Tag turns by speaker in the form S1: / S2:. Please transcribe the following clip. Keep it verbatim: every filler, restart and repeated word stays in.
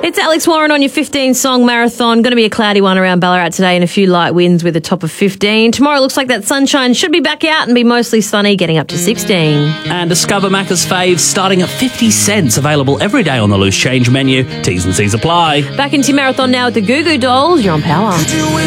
S1: It's Alex Warren on your fifteen-song marathon. Going to be a cloudy one around Ballarat today and a few light winds with a top of fifteen. Tomorrow looks like that sunshine should be back out and be mostly sunny, getting up to sixteen.
S2: And discover Macca's faves starting at fifty cents, available every day on the loose change menu. T's and C's apply.
S1: Back into your marathon now with the Goo Goo Dolls. You're on Power.